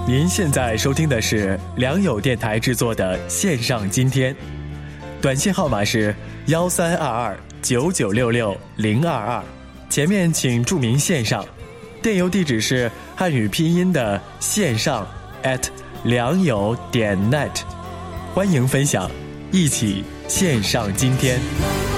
您现在收听的是良友电台制作的线上今天，短信号码是132299660022，前面请注明线上，电邮地址是汉语拼音的线上良友.net，欢迎分享，一起线上今天。